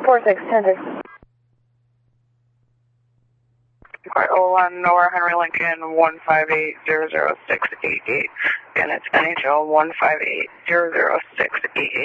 4610. Quite 01, Nowhere Henry Lincoln 158-00688. Again, it's NHL 158-00688.